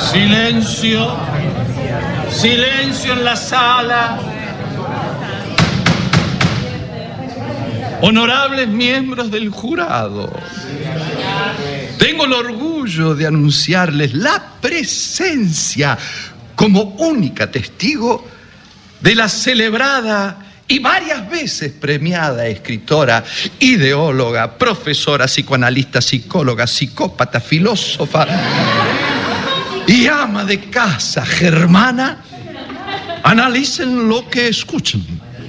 Silencio. Silencio en la sala. Honorables miembros del jurado, tengo el orgullo de anunciarles la presencia como única testigo de la celebrada y varias veces premiada escritora, ideóloga, profesora, psicoanalista, psicóloga, psicópata, filósofa y ama de casa germana. Analicen lo que escuchen.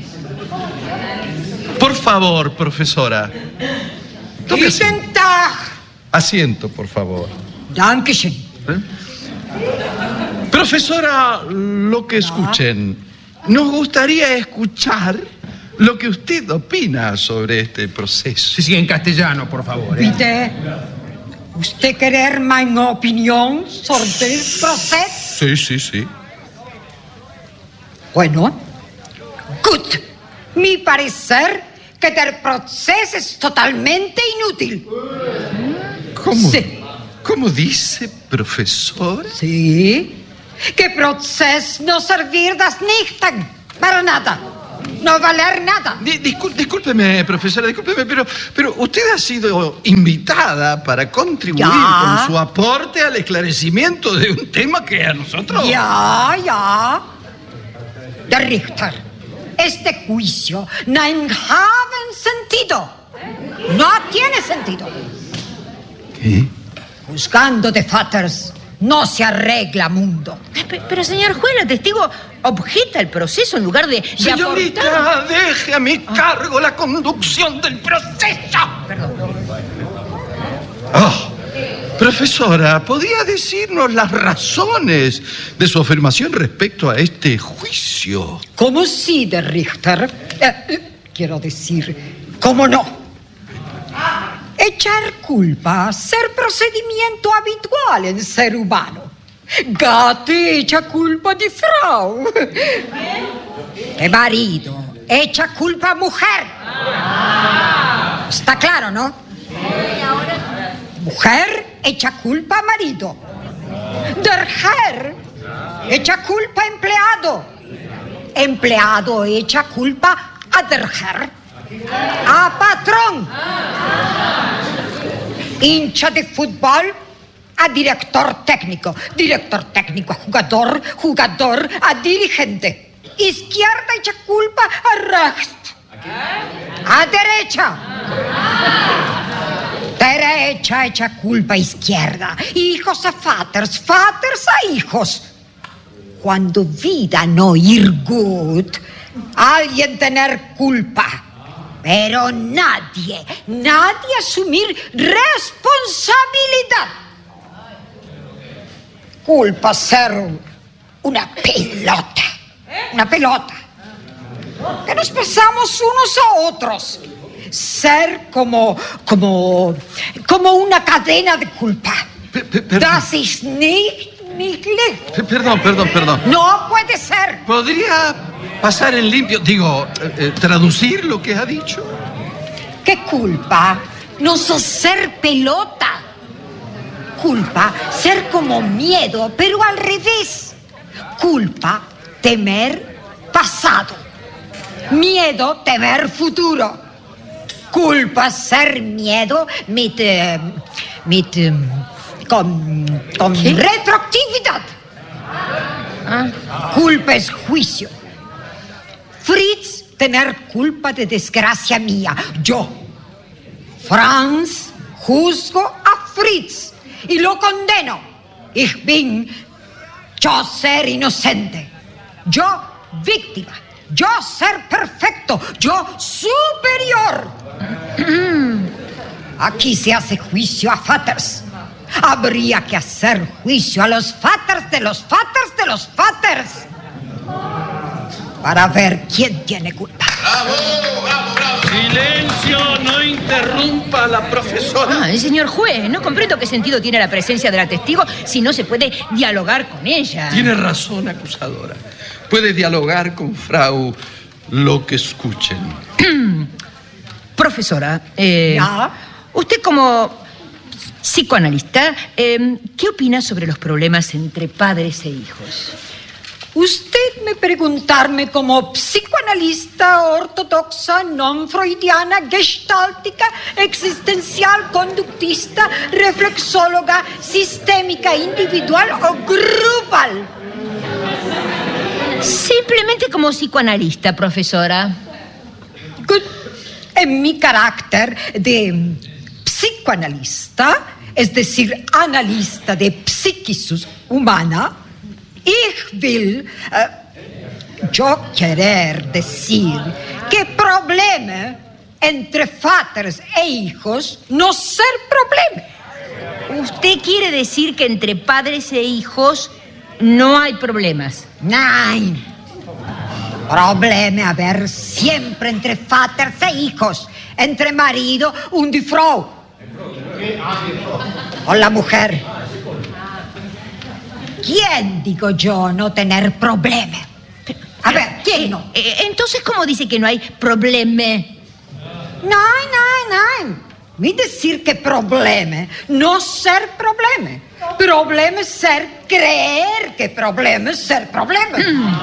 Por favor, profesora. Tome asiento. Asiento, por favor. Dankeschön. Profesora, lo que escuchen. Nos gustaría escuchar lo que usted opina sobre este proceso. Sí, en castellano, por favor. Bitte. ¿Usted quiere mi opinión sobre el proceso? Sí. Bueno. Gut. Mi parecer que el proceso es totalmente inútil. ¿Cómo? Sí. ¿Cómo dice, profesor? Sí. Que proceso no servirá nichten para nada. No valer nada. Discúlpeme, profesora, pero usted ha sido invitada para contribuir con su aporte al esclarecimiento de un tema que a nosotros... Ya. Der Richter. Este juicio no have sentido. No tiene sentido. ¿Qué? Juzgando de Vaters no se arregla mundo. Pero señor juez, la testigo objeta el proceso en lugar de Señorita, aportar. deje a mi cargo la conducción del proceso. Perdón. Profesora, ¿podría decirnos las razones de su afirmación respecto a este juicio? ¿Cómo sí, de Richter? Quiero decir, ¿cómo no? Echar culpa, ser procedimiento habitual en ser humano. Gatti echa culpa di Frau. De marido echa culpa a mujer. Está claro, ¿no? Mujer echa culpa a marido. Der Herr echa culpa a empleado. Empleado echa culpa a der Herr. A patrón. Hincha de fútbol a director técnico. Director técnico a jugador. Jugador a dirigente. Izquierda echa culpa a rechts. A derecha. Derecha echa culpa a izquierda. Hijos a Vaters. Vaters a hijos. Cuando vida no ir gut, alguien tener culpa. Pero nadie asumir responsabilidad. Culpa ser una pelota. Una pelota. Que nos pasamos unos a otros. Ser como una cadena de culpa. Das ist nicht Perdón. No puede ser. ¿Podría pasar en limpio, traducir lo que ha dicho? ¿Qué culpa? No sos ser pelota. Culpa, ser como miedo, pero al revés. Culpa, temer pasado. Miedo, temer futuro. Culpa, ser miedo, con retroactividad. Culpa es juicio. Fritz, tener culpa de desgracia mía. Yo, Franz, juzgo a Fritz y lo condeno. Yo ser inocente. Yo, víctima. Yo ser perfecto. Yo superior. Aquí se hace juicio a Vaters. Habría que hacer juicio a los Vaters de los Vaters de los Vaters. Para ver quién tiene culpa. ¡Bravo! Silencio, no interrumpa a la profesora. Señor juez, no comprendo qué sentido tiene la presencia de la testigo si no se puede dialogar con ella. Tiene razón, acusadora. Puede dialogar con Frau lo que escuchen. Profesora, ¿Ya? usted como psicoanalista, ¿qué opina sobre los problemas entre padres e hijos? Usted me preguntarme como psicoanalista ortodoxa, non freudiana, gestáltica, existencial, conductista, reflexóloga, sistémica, individual o grupal. Simplemente como psicoanalista, profesora. Good. En mi carácter de psicoanalista, es decir, analista de psiquis humana, ich will, yo querer decir que problema entre padres e hijos no ser problema. ¿Usted quiere decir que entre padres e hijos no hay problemas? Nein. Problema haber siempre entre padres e hijos, entre marido und die Frau. O la mujer. ¿Quién, digo yo, no tener problema? A ver, ¿quién no? Entonces, ¿cómo dice que no hay problema? Nein. Mi decir que problema, no ser problema. Problema es ser creer que problema es ser problema.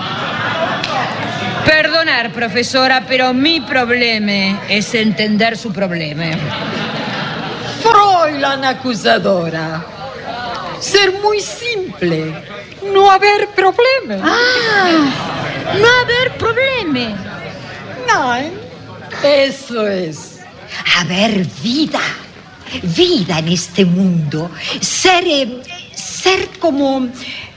Perdonar, profesora, pero mi problema es entender su problema. Fräulein acusadora. Ser muy simple. No haber problema. No haber problema. Nein, eso es. Haber vida. Vida en este mundo. Ser como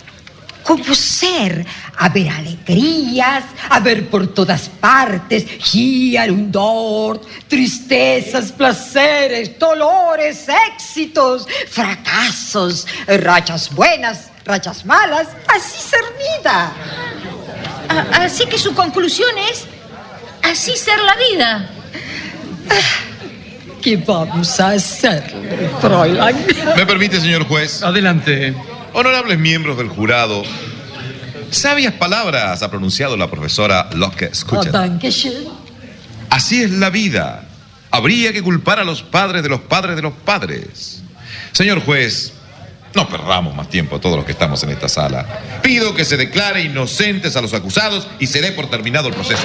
ser. Haber alegrías, haber por todas partes, hier und dort, tristezas, placeres, dolores, éxitos, fracasos, rachas buenas, rachas malas, así ser vida. Así que su conclusión es así ser la vida. ¿Qué vamos a hacer, Fräulein? ¿Me permite, señor juez? Adelante. Honorables miembros del jurado, sabias palabras ha pronunciado la profesora Locke. Escuchen. Dankeschön. Así es la vida. Habría que culpar a los padres de los padres de los padres. Señor juez, no perdamos más tiempo todos los que estamos en esta sala. Pido que se declare inocentes a los acusados y se dé por terminado el proceso.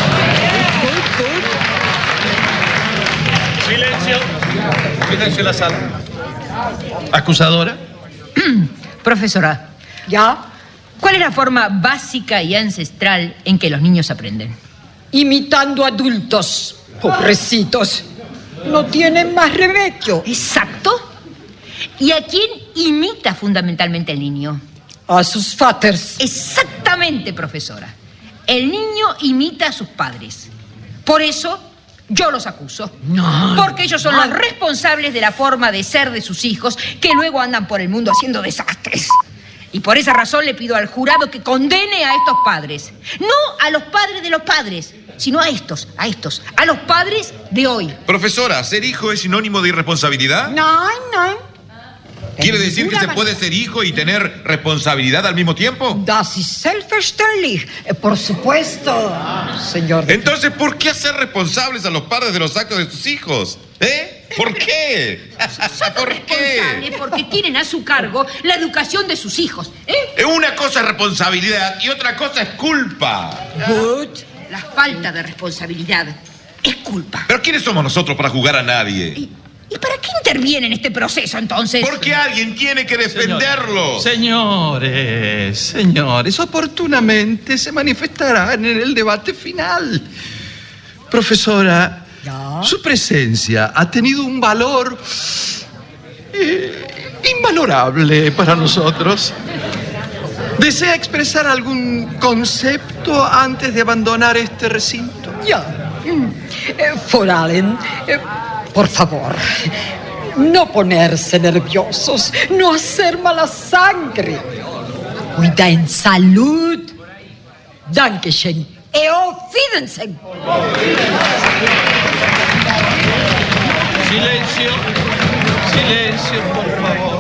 Silencio. Silencio en la sala. Acusadora. Profesora. ¿Ya? ¿Cuál es la forma básica y ancestral en que los niños aprenden? Imitando adultos, pobrecitos. No tienen más remedio. Exacto. ¿Y a quién imita fundamentalmente el niño? A sus padres. Exactamente, profesora. El niño imita a sus padres. Por eso yo los acuso. No. Porque ellos son los responsables de la forma de ser de sus hijos, que luego andan por el mundo haciendo desastres. Y por esa razón le pido al jurado que condene a estos padres. No a los padres de los padres, sino a los padres de hoy. Profesora, ¿ser hijo es sinónimo de irresponsabilidad? No. ¿Quiere decir que se puede ser hijo y tener responsabilidad al mismo tiempo? Das ist selbstverständlich. Por supuesto, señor. Entonces, ¿por qué hacer responsables a los padres de los actos de sus hijos? ¿Por qué? ¿Por qué? Responsables porque tienen a su cargo la educación de sus hijos. Una cosa es responsabilidad y otra cosa es culpa. Good. La falta de responsabilidad es culpa. ¿Pero quiénes somos nosotros para juzgar a nadie? ¿Y para qué interviene en este proceso, entonces? Porque alguien tiene que defenderlo. Señores, oportunamente se manifestarán en el debate final. Profesora, ¿ya? Su presencia ha tenido un valor invalorable para nosotros. ¿Desea expresar algún concepto antes de abandonar este recinto? Ya. Fräulein, por favor, no ponerse nerviosos, no hacer mala sangre. Cuida en salud. Dankeschön. Auf Wiedersehen. Silencio, por favor.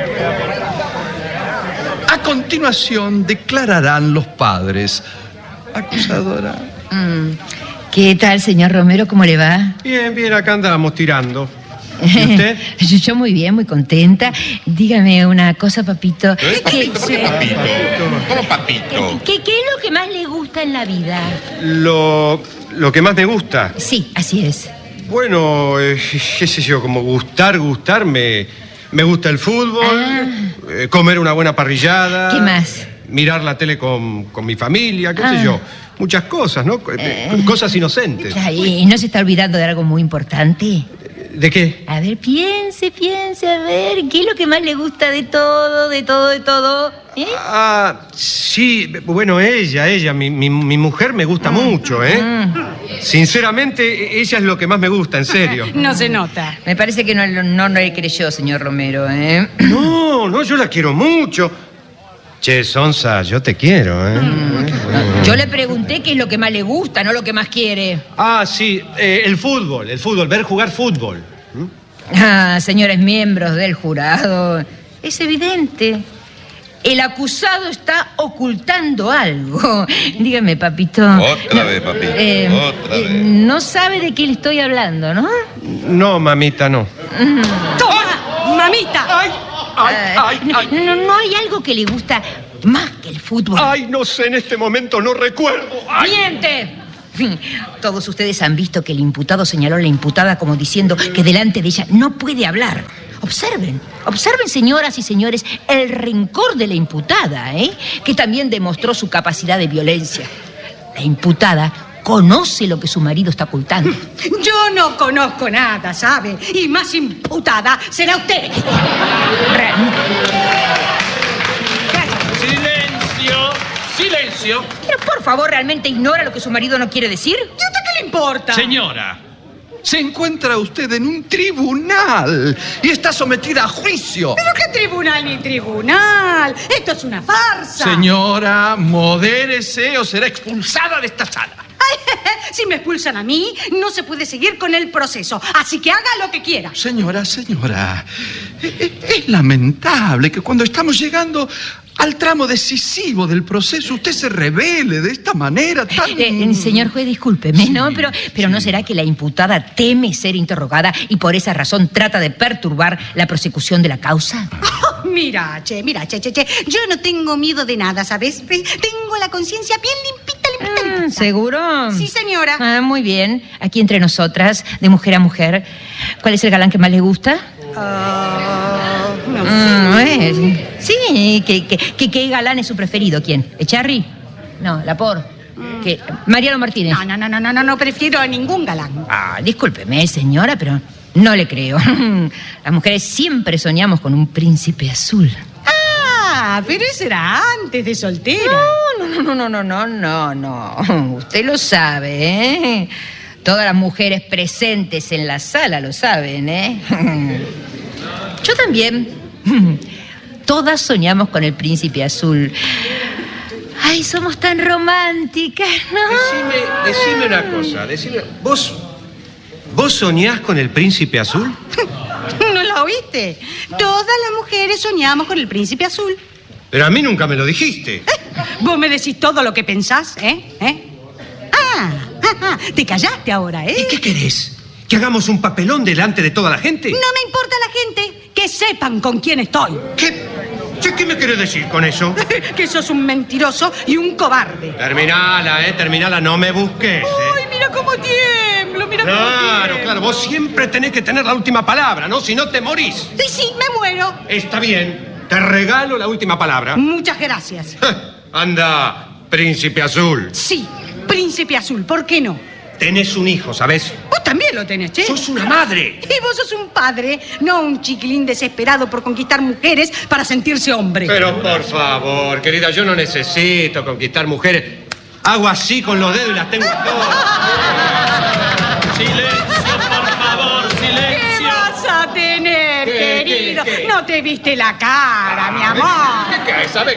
A continuación declararán los padres. Acusadora. ¿Qué tal, señor Romero? ¿Cómo le va? Bien, acá andábamos tirando. ¿Y usted? Yo muy bien, muy contenta. Dígame una cosa, papito. Papito, ¿por qué papito? ¿Cómo papito? ¿Qué es lo que más le gusta en la vida? Lo que más me gusta. Sí, así es. Bueno, qué sé yo, como gustarme. Me gusta el fútbol, comer una buena parrillada. ¿Qué más? Mirar la tele con mi familia, qué sé yo. Muchas cosas, ¿no? Cosas inocentes. ¿Y no se está olvidando de algo muy importante? ¿De qué? A ver, piense, a ver, ¿qué es lo que más le gusta de todo? ¿Eh? Sí, bueno, ella, mi mujer me gusta mucho, ¿eh? Sinceramente, ella es lo que más me gusta, en serio. No se nota. Me parece que no le creyó, señor Romero, ¿eh? No, yo la quiero mucho. Che, Sonsa, yo te quiero, ¿eh? Yo le pregunté qué es lo que más le gusta, no lo que más quiere. Sí, el fútbol, ver jugar fútbol. Señores miembros del jurado, es evidente. El acusado está ocultando algo. Dígame, papito. Otra vez, papito, otra vez. No sabe de qué le estoy hablando, ¿no? No, mamita, no. ¡Toma, mamita! ¡Ay! No hay algo que le gusta más que el fútbol. Ay, no sé, en este momento no recuerdo. ¡Ay! ¡Miente! Todos ustedes han visto que el imputado señaló a la imputada como diciendo que delante de ella no puede hablar. Observen, señoras y señores, el rencor de la imputada, que también demostró su capacidad de violencia. La imputada conoce lo que su marido está ocultando. Yo no conozco nada, ¿sabe? Y más imputada será usted. ¡Silencio! Pero por favor, ¿realmente ignora lo que su marido no quiere decir? ¿Y a usted qué le importa? Señora, se encuentra usted en un tribunal y está sometida a juicio. ¿Pero qué tribunal ni tribunal? Esto es una farsa. Señora, modérese o será expulsada de esta sala. Si me expulsan a mí, no se puede seguir con el proceso. Así que haga lo que quiera. Señora, es lamentable que cuando estamos llegando al tramo decisivo del proceso usted se revele de esta manera tan... Señor juez, discúlpeme, ¿no? Pero ¿no será que la imputada teme ser interrogada y por esa razón trata de perturbar la prosecución de la causa? Mira, che. Yo no tengo miedo de nada, ¿sabes? Tengo la conciencia bien limpita. ¿Seguro? Sí, señora. Muy bien. Aquí entre nosotras, de mujer a mujer, ¿cuál es el galán que más le gusta? No sé. Sí, ¿qué galán es su preferido? ¿Quién? ¿Echarri? No, Lapor. Mariano Martínez. No prefiero a ningún galán. Discúlpeme, señora, pero no le creo. Las mujeres siempre soñamos con un príncipe azul. Pero eso era antes de soltera. No. Usted lo sabe, ¿eh? Todas las mujeres presentes en la sala lo saben, ¿eh? Yo también. Todas soñamos con el príncipe azul. Ay, somos tan románticas, ¿no? Decime una cosa. ¿Vos soñás con el príncipe azul? ¿No la oíste? Todas las mujeres soñamos con el príncipe azul. Pero a mí nunca me lo dijiste. Vos me decís todo lo que pensás, ¿eh? Te callaste ahora, ¿eh? ¿Y qué querés? ¿Que hagamos un papelón delante de toda la gente? No me importa la gente. Que sepan con quién estoy. ¿Qué me querés decir con eso? Que sos un mentiroso y un cobarde. Terminala, no me busques. Ay, mira cómo tiemblo, Claro, vos siempre tenés que tener la última palabra, ¿no? Si no te morís. Sí, me muero. Está bien, te regalo la última palabra. Muchas gracias. Anda, príncipe azul. Sí, príncipe azul, ¿por qué no? Tenés un hijo, ¿sabés? Vos también lo tenés, che. Sos una madre. Y vos sos un padre, no un chiquilín desesperado por conquistar mujeres para sentirse hombre. Pero por favor, querida, yo no necesito conquistar mujeres. Hago así con los dedos y las tengo todas. Silencio, por favor, silencio. ¿Qué vas a tener, querido? ¿Qué? No te viste la cara, mi amor. ¿Qué sabes?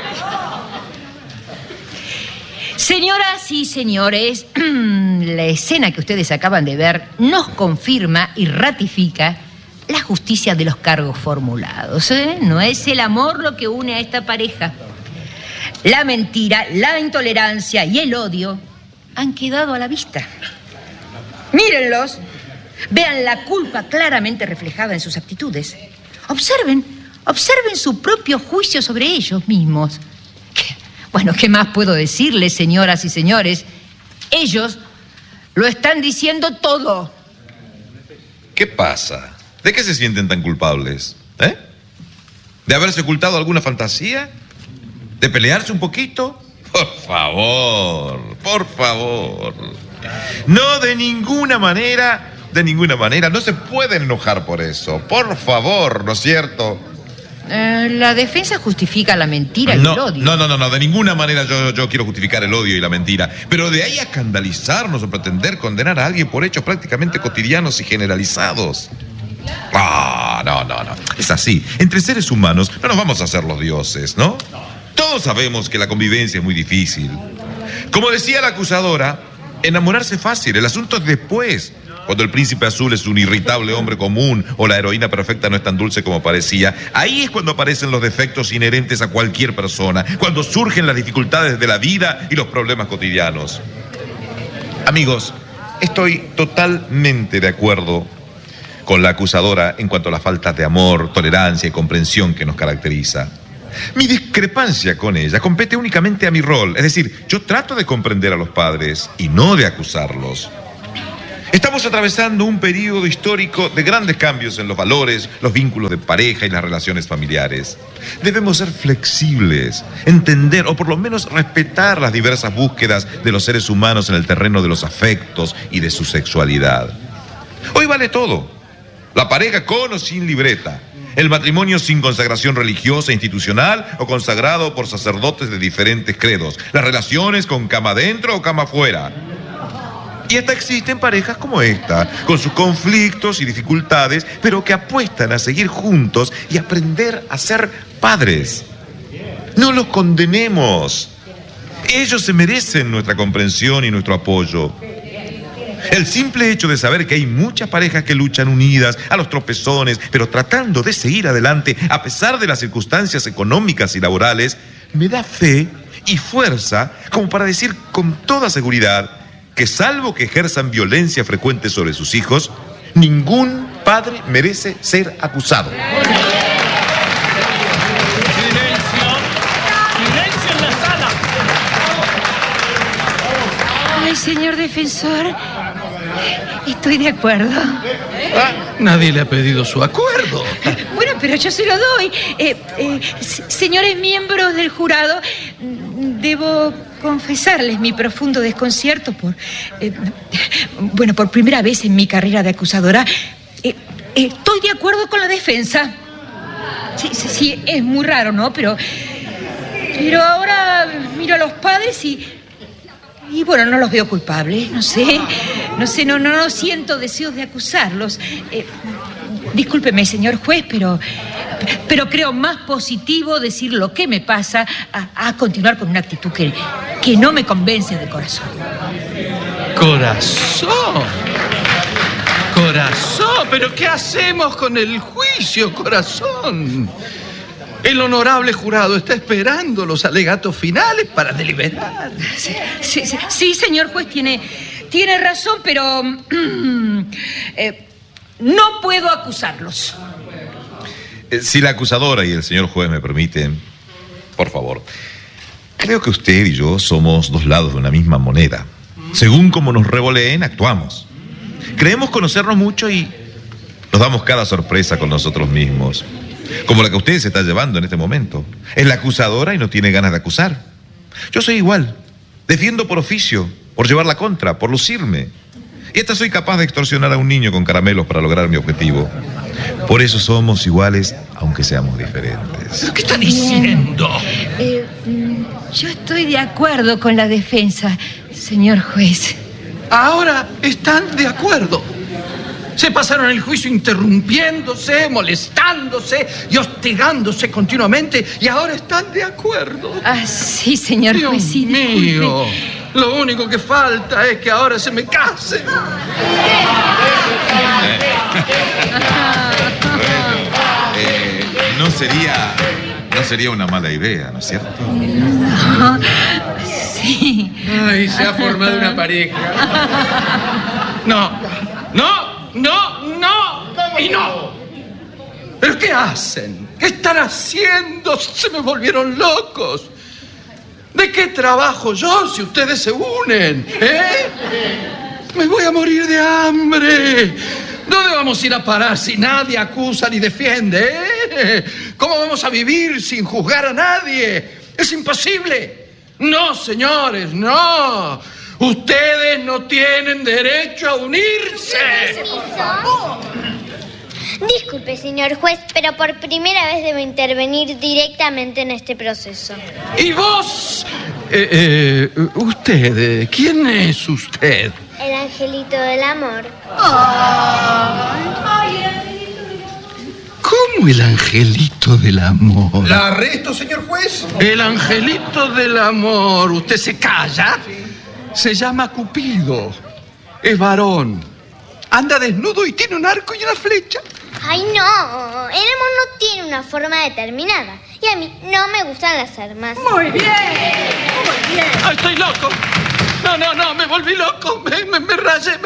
Señoras y señores, la escena que ustedes acaban de ver nos confirma y ratifica la justicia de los cargos formulados, ¿eh? No es el amor lo que une a esta pareja. La mentira, la intolerancia y el odio han quedado a la vista. Mírenlos. Vean la culpa claramente reflejada en sus actitudes. Observen su propio juicio sobre ellos mismos. Bueno, ¿qué más puedo decirles, señoras y señores? Ellos lo están diciendo todo. ¿Qué pasa? ¿De qué se sienten tan culpables? ¿Eh? ¿De haberse ocultado alguna fantasía? ¿De pelearse un poquito? Por favor, por favor. No, de ninguna manera, no se pueden enojar por eso. Por favor, ¿no es cierto? La defensa justifica la mentira y el odio. No, de ninguna manera yo quiero justificar el odio y la mentira. Pero de ahí a escandalizarnos o pretender condenar a alguien por hechos prácticamente cotidianos y generalizados. No. Es así. Entre seres humanos no nos vamos a hacer los dioses, ¿no? Todos sabemos que la convivencia es muy difícil. Como decía la acusadora, enamorarse es fácil, el asunto es después. Cuando el príncipe azul es un irritable hombre común o la heroína perfecta no es tan dulce como parecía, ahí es cuando aparecen los defectos inherentes a cualquier persona, cuando surgen las dificultades de la vida y los problemas cotidianos. Amigos, estoy totalmente de acuerdo con la acusadora en cuanto a la falta de amor, tolerancia y comprensión que nos caracteriza. Mi discrepancia con ella compete únicamente a mi rol, es decir, yo trato de comprender a los padres y no de acusarlos. Estamos atravesando un periodo histórico de grandes cambios en los valores, los vínculos de pareja y las relaciones familiares. Debemos ser flexibles, entender o por lo menos respetar las diversas búsquedas de los seres humanos en el terreno de los afectos y de su sexualidad. Hoy vale todo. La pareja con o sin libreta. El matrimonio sin consagración religiosa e institucional o consagrado por sacerdotes de diferentes credos. Las relaciones con cama adentro o cama afuera. Y hasta existen parejas como esta, con sus conflictos y dificultades, pero que apuestan a seguir juntos y aprender a ser padres. No los condenemos. Ellos se merecen nuestra comprensión y nuestro apoyo. El simple hecho de saber que hay muchas parejas que luchan unidas a los tropezones, pero tratando de seguir adelante a pesar de las circunstancias económicas y laborales, me da fe y fuerza como para decir con toda seguridad que salvo que ejerzan violencia frecuente sobre sus hijos, ningún padre merece ser acusado. ¡Silencio en la sala! Ay, señor defensor, estoy de acuerdo. Nadie le ha pedido su acuerdo. Bueno, pero yo se lo doy. Señores miembros del jurado, debo confesarles mi profundo desconcierto por primera vez en mi carrera de acusadora. Estoy de acuerdo con la defensa. Sí, es muy raro, ¿no? Pero ahora miro a los padres y bueno, no los veo culpables, no siento deseos de acusarlos. Discúlpeme, señor juez, pero creo más positivo decir lo que me pasa a continuar con una actitud que no me convence de corazón. ¡Corazón! ¡Corazón! ¿Pero qué hacemos con el juicio, corazón? El honorable jurado está esperando los alegatos finales para deliberar. Sí, señor juez, tiene razón, pero no puedo acusarlos. Si la acusadora y el señor juez me permiten, por favor. Creo que usted y yo somos dos lados de una misma moneda. Según como nos revoleen, actuamos. Creemos conocernos mucho y nos damos cada sorpresa con nosotros mismos. Como la que usted se está llevando en este momento. Es la acusadora y no tiene ganas de acusar. Yo soy igual. Defiendo por oficio, por llevar la contra, por lucirme. Y hasta soy capaz de extorsionar a un niño con caramelos para lograr mi objetivo. Por eso somos iguales, aunque seamos diferentes. ¿Qué está diciendo? Yo estoy de acuerdo con la defensa, señor juez. Ahora están de acuerdo. Se pasaron el juicio interrumpiéndose, molestándose y hostigándose continuamente y ahora están de acuerdo. Sí, señor juez, sí, Dios mío, lo único que falta es que ahora se me casen. No sería una mala idea, ¿no es cierto? No, sí. Ay, se ha formado una pareja. No. y no. ¿Pero qué hacen? ¿Qué están haciendo? Se me volvieron locos. ¿De qué trabajo yo si ustedes se unen? Me voy a morir de hambre. ¿Dónde vamos a ir a parar si nadie acusa ni defiende? ¿Cómo vamos a vivir sin juzgar a nadie? Es imposible. No, señores, no. Ustedes no tienen derecho a unirse. Disculpe, señor juez, pero por primera vez debo intervenir directamente en este proceso. ¿Y vos? Usted, ¿quién es usted? El angelito del amor. ¿Cómo el angelito del amor? ¿La arresto, señor juez? El angelito del amor. ¿Usted se calla? Se llama Cupido. Es varón. Anda desnudo y tiene un arco y una flecha. ¡Ay, no! El amor no tiene una forma determinada. Y a mí no me gustan las armas. Muy bien, muy bien. ¡Ay, estoy loco! No, me volví loco. Me rayé.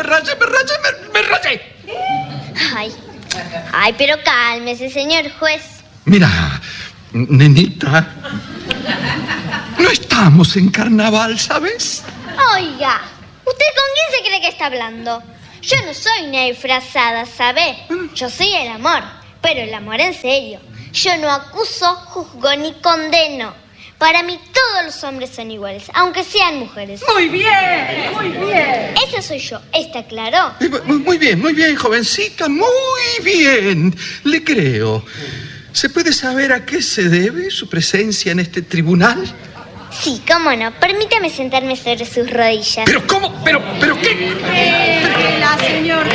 Ay, pero cálmese, señor juez. Mira, nenita, no estamos en carnaval, ¿sabes? Oiga, ¿usted con quién se cree que está hablando? Yo no soy una disfrazada, ¿sabe? Yo soy el amor, pero el amor en serio. Yo no acuso, juzgo ni condeno. Para mí todos los hombres son iguales, aunque sean mujeres. Muy bien, muy bien. Esa soy yo, ¿está claro? Muy bien, jovencita, muy bien. Le creo. ¿Se puede saber a qué se debe su presencia en este tribunal? Sí, cómo no. Permítame sentarme sobre sus rodillas. ¿Pero cómo? ¿Pero qué? La señora.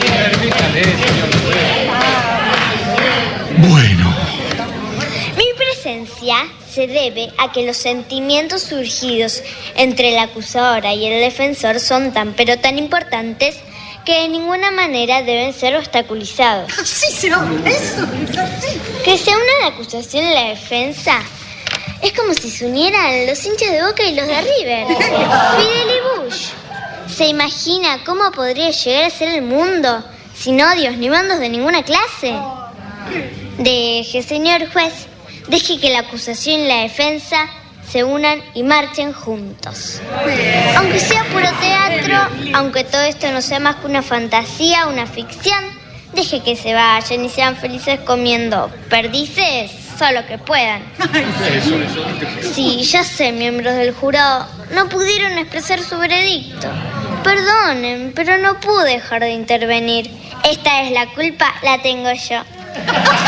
Bueno. Mi presencia se debe a que los sentimientos surgidos entre la acusadora y el defensor son tan pero tan importantes que de ninguna manera deben ser obstaculizados. Sí, señor, eso es así. Que se una la acusación y la defensa es como si se unieran los hinchas de Boca y los de River. Fidel y Bush. ¿Se imagina cómo podría llegar a ser el mundo sin odios ni bandos de ninguna clase? Deje, señor juez, deje que la acusación y la defensa se unan y marchen juntos. Aunque sea puro teatro, aunque todo esto no sea más que una fantasía, una ficción, deje que se vayan y sean felices comiendo perdices solo que puedan. Sí, ya sé, miembros del jurado, no pudieron expresar su veredicto. Perdonen, pero no pude dejar de intervenir. Esta es la culpa, la tengo yo.